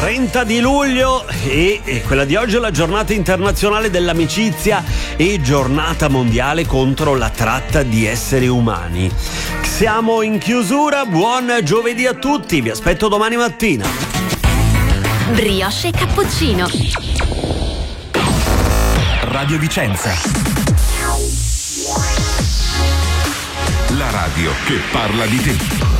30 di luglio e quella di oggi è la giornata internazionale dell'amicizia e giornata mondiale contro la tratta di esseri umani. Siamo in chiusura, buon giovedì a tutti, vi aspetto domani mattina. Brioche e cappuccino. Radio Vicenza. La radio che parla di te.